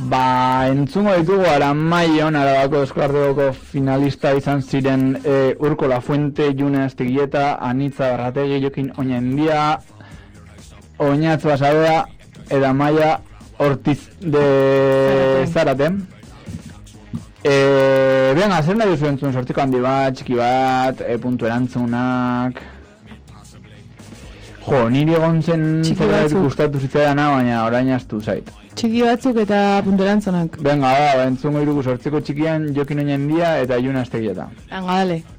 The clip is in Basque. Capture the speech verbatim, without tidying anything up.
Ba, entzungo ditugu Aramaion, Arabako Eskolartegoko finalista izan ziren e, Urko Lafuente, June Astigieta, Anitza Barrategi, Jokin Oñendia, Oñatz Basadea, eta Maia Ortiz de Zarate. E, Venga, zer nahi duzu entzun sortiko handi bat, txiki bat, e, puntu erantzunak... Jo, niri egon zen zerbait gustatu zitzaidana, baina orain astu zait. Txiki batzuk eta puntu erantzunak. Venga, da, entzungo irugu sortzeko txikian Jokin Oñendia eta June Astigieta. Venga, dale.